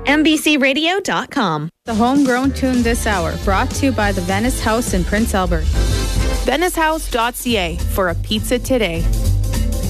MBCRadio.com. The homegrown tune this hour, brought to you by the Venice House in Prince Albert. VeniceHouse.ca for a pizza today.